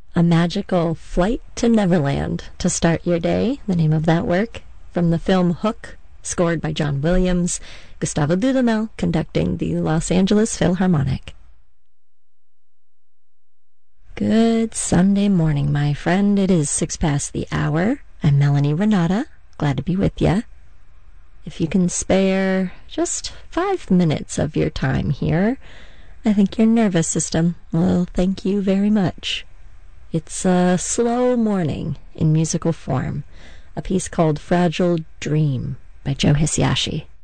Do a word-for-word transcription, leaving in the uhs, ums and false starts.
A Magical Flight to Neverland to start your day, the name of that work, from the film Hook, scored by John Williams, Gustavo Dudamel conducting the Los Angeles Philharmonic. Good Sunday morning, my friend. It is six past the hour. I'm Melanie Renata. Glad to be with ya. If you can spare just five minutes of your time here, I think your nervous system will thank you very much. It's a slow morning in musical form, a piece called Fragile Dream by Joe Hisaishi.